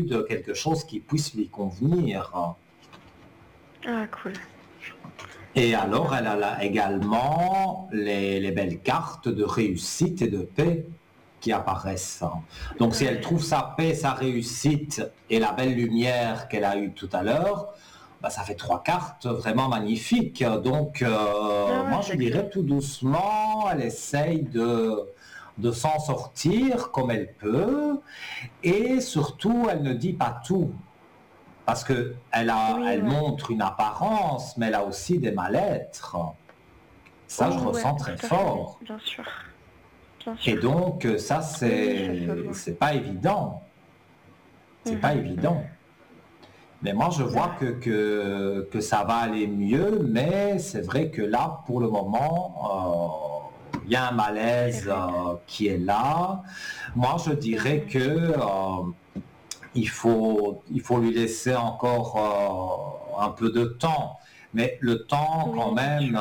de quelque chose qui puisse lui convenir. Ah, cool. Et alors, elle a également les belles cartes de réussite et de paix qui apparaissent. Donc, si elle trouve sa paix, sa réussite et la belle lumière qu'elle a eue tout à l'heure, bah, ça fait 3 cartes vraiment magnifiques. Donc, moi, je dirais tout doucement, elle essaye de s'en sortir comme elle peut. Et surtout, elle ne dit pas tout. Parce qu'elle montre une apparence, mais elle a aussi des mal-être. Ça, je ressens très fort. Bien sûr. Et donc, ça, c'est pas évident. C'est pas évident. Mais moi, je vois que ça va aller mieux, mais c'est vrai que là, pour le moment, il y a un malaise qui est là. Moi, je dirais que il faut lui laisser encore un peu de temps. Mais le temps, quand même,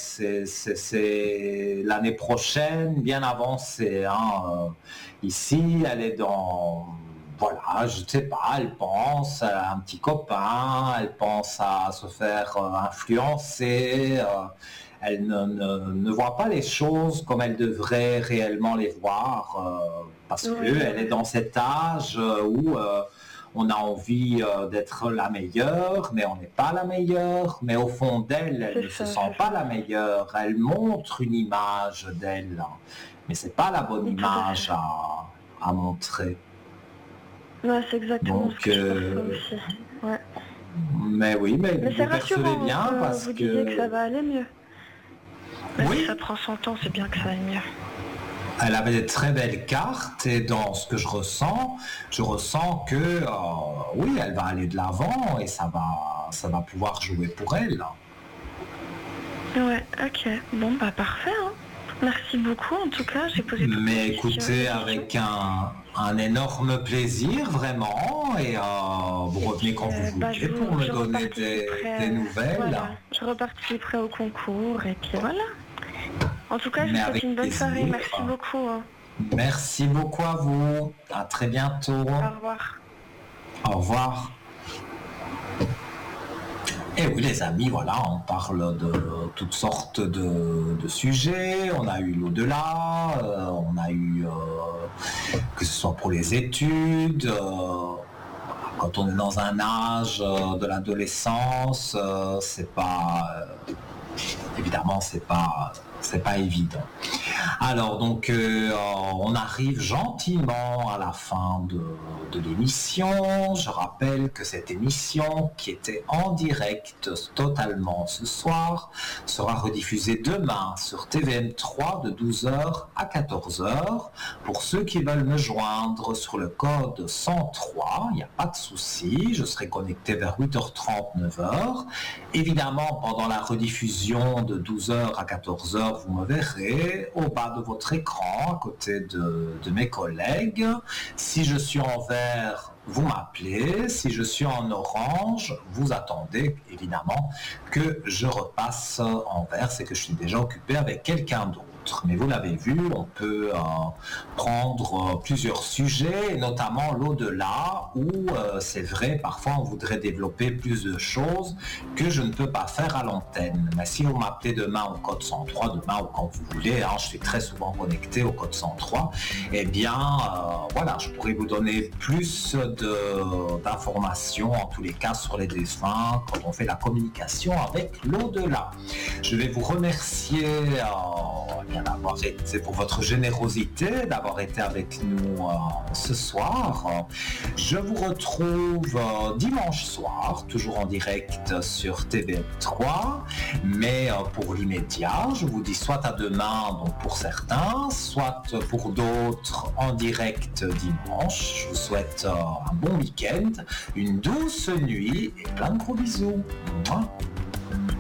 c'est l'année prochaine, bien avancé. Ici, elle est dans... Voilà, je ne sais pas, elle pense à un petit copain, elle pense à se faire influencer, elle ne voit pas les choses comme elle devrait réellement les voir, parce qu'elle est dans cet âge où on a envie d'être la meilleure, mais on n'est pas la meilleure, mais au fond d'elle, elle ne se sent pas la meilleure, elle montre une image d'elle, mais ce n'est pas la bonne image à montrer. Ouais, c'est exactement ce que je pense aussi. Ouais. Mais oui, mais vous percevez bien parce vous disiez que ça va aller mieux. Oui. Si ça prend son temps, c'est bien que ça aille mieux. Elle avait des très belles cartes et dans ce que je ressens que oui, elle va aller de l'avant et ça va pouvoir jouer pour elle. Ouais, ok. Bon, bah parfait. Merci beaucoup, en tout cas, j'ai posé toutes les questions. Mais écoutez, avec un énorme plaisir, vraiment, et vous revenez quand vous voulez pour me donner des nouvelles. Voilà, je reparticiperai au concours, et puis voilà. En tout cas, je vous souhaite une bonne soirée, merci beaucoup. Merci beaucoup à vous, à très bientôt. Au revoir. Au revoir. Et oui les amis, voilà, on parle de toutes sortes de sujets, on a eu l'au-delà, on a eu, que ce soit pour les études, quand on est dans un âge de l'adolescence, c'est pas, évidemment c'est pas évident. Alors donc on arrive gentiment à la fin de l'émission. Je rappelle que cette émission qui était en direct totalement ce soir sera rediffusée demain sur TVM3 de 12h à 14h. Pour ceux qui veulent me joindre sur le code 103, il n'y a pas de souci, je serai connecté vers 8h30, 9h. Évidemment, pendant la rediffusion de 12h à 14h, vous me verrez au bas de votre écran, à côté de mes collègues. Si je suis en vert, vous m'appelez. Si je suis en orange, vous attendez évidemment que je repasse en vert. C'est que je suis déjà occupé avec quelqu'un d'autre. Mais vous l'avez vu, on peut prendre plusieurs sujets, notamment l'au-delà, où c'est vrai, parfois on voudrait développer plus de choses que je ne peux pas faire à l'antenne. Mais si vous m'appelez demain au code 103, demain ou quand vous voulez, je suis très souvent connecté au code 103, eh bien, voilà, je pourrais vous donner plus d'informations, en tous les cas, sur les défunts, quand on fait la communication avec l'au-delà. Je vais vous remercier d'avoir été, pour votre générosité, d'avoir été avec nous ce soir. Je vous retrouve dimanche soir, toujours en direct sur TVM3, mais pour l'immédiat, je vous dis soit à demain, donc pour certains, soit pour d'autres en direct dimanche. Je vous souhaite un bon week-end, une douce nuit et plein de gros bisous. Mouah.